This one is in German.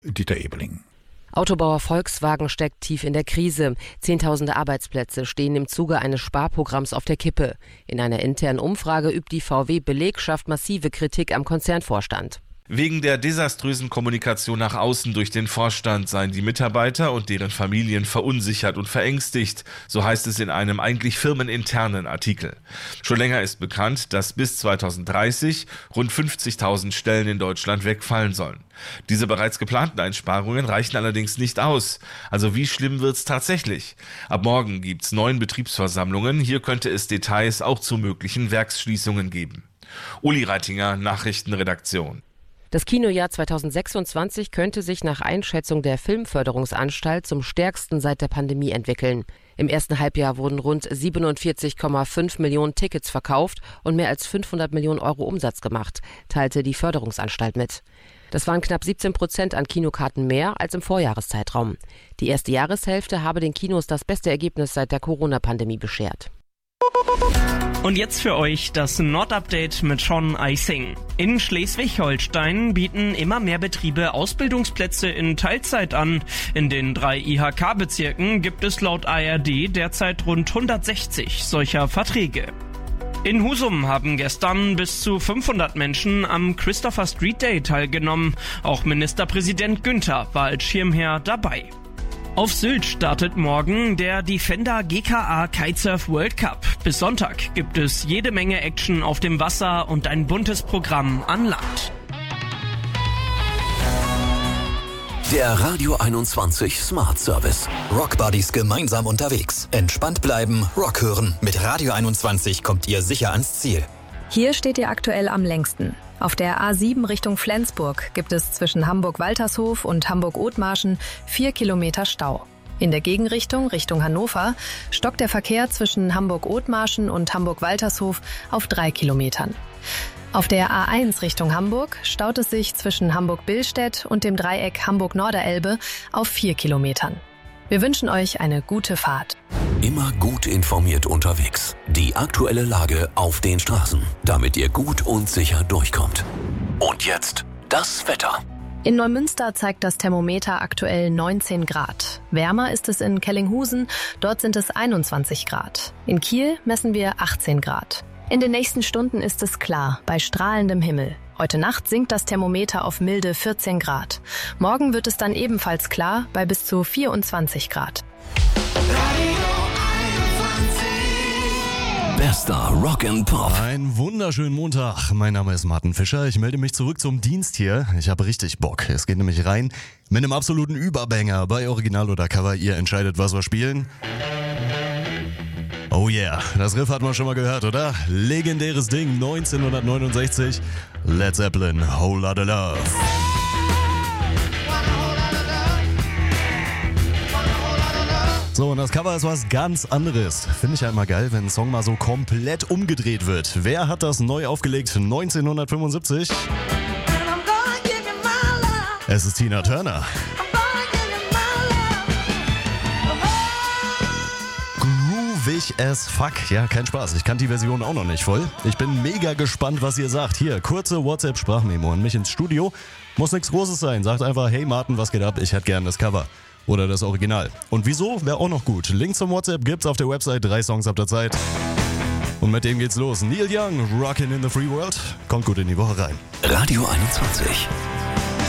Dieter Ebeling. Autobauer Volkswagen steckt tief in der Krise. Zehntausende Arbeitsplätze stehen im Zuge eines Sparprogramms auf der Kippe. In einer internen Umfrage übt die VW-Belegschaft massive Kritik am Konzernvorstand. Wegen der desaströsen Kommunikation nach außen durch den Vorstand seien die Mitarbeiter und deren Familien verunsichert und verängstigt, so heißt es in einem eigentlich firmeninternen Artikel. Schon länger ist bekannt, dass bis 2030 rund 50.000 Stellen in Deutschland wegfallen sollen. Diese bereits geplanten Einsparungen reichen allerdings nicht aus. Also wie schlimm wird's tatsächlich? Ab morgen gibt's 9 Betriebsversammlungen. Hier könnte es Details auch zu möglichen Werksschließungen geben. Uli Reitinger, Nachrichtenredaktion. Das Kinojahr 2026 könnte sich nach Einschätzung der Filmförderungsanstalt zum stärksten seit der Pandemie entwickeln. Im ersten Halbjahr wurden rund 47,5 Millionen Tickets verkauft und mehr als 500 Millionen Euro Umsatz gemacht, teilte die Förderungsanstalt mit. Das waren knapp 17% an Kinokarten mehr als im Vorjahreszeitraum. Die erste Jahreshälfte habe den Kinos das beste Ergebnis seit der Corona-Pandemie beschert. Und jetzt für euch das Nord-Update mit Sean Eising. In Schleswig-Holstein bieten immer mehr Betriebe Ausbildungsplätze in Teilzeit an. In den 3 IHK-Bezirken gibt es laut ARD derzeit rund 160 solcher Verträge. In Husum haben gestern bis zu 500 Menschen am Christopher Street Day teilgenommen. Auch Ministerpräsident Günther war als Schirmherr dabei. Auf Sylt startet morgen der Defender GKA Kitesurf World Cup. Bis Sonntag gibt es jede Menge Action auf dem Wasser und ein buntes Programm an Land. Der Radio 21 Smart Service. Rock Buddies gemeinsam unterwegs. Entspannt bleiben, Rock hören. Mit Radio 21 kommt ihr sicher ans Ziel. Hier steht ihr aktuell am längsten. Auf der A7 Richtung Flensburg gibt es zwischen Hamburg-Waltershof und Hamburg-Othmarschen 4 Kilometer Stau. In der Gegenrichtung Richtung Hannover stockt der Verkehr zwischen Hamburg-Othmarschen und Hamburg-Waltershof auf 3 Kilometern. Auf der A1 Richtung Hamburg staut es sich zwischen Hamburg-Billstedt und dem Dreieck Hamburg-Norderelbe auf 4 Kilometern. Wir wünschen euch eine gute Fahrt. Immer gut informiert unterwegs. Die aktuelle Lage auf den Straßen, damit ihr gut und sicher durchkommt. Und jetzt das Wetter. In Neumünster zeigt das Thermometer aktuell 19 Grad. Wärmer ist es in Kellinghusen, dort sind es 21 Grad. In Kiel messen wir 18 Grad. In den nächsten Stunden ist es klar, bei strahlendem Himmel. Heute Nacht sinkt das Thermometer auf milde 14 Grad. Morgen wird es dann ebenfalls klar bei bis zu 24 Grad. Bester Rock and Pop. Einen wunderschönen Montag. Mein Name ist Martin Fischer. Ich melde mich zurück zum Dienst hier. Ich habe richtig Bock. Es geht nämlich rein mit einem absoluten Überbanger. Bei Original oder Cover, ihr entscheidet, was wir spielen. Oh yeah, das Riff hat man schon mal gehört, oder? Legendäres Ding, 1969. Led Zeppelin, Whole Lotta Love. So, und das Cover ist was ganz anderes. Finde ich ja immer geil, wenn ein Song mal so komplett umgedreht wird. Wer hat das neu aufgelegt? 1975. Es ist Tina Turner. Groovig as fuck. Ja, kein Spaß. Ich kannte die Version auch noch nicht voll. Ich bin mega gespannt, was ihr sagt. Hier, kurze WhatsApp-Sprachmemo an mich ins Studio. Muss nichts Großes sein. Sagt einfach, hey Martin, was geht ab? Ich hätte gern das Cover. Oder das Original. Und wieso? Wäre auch noch gut. Link zum WhatsApp gibt's auf der Website. 3 Songs ab der Zeit. Und mit dem geht's los. Neil Young, Rockin' in the Free World. Kommt gut in die Woche rein. Radio 21.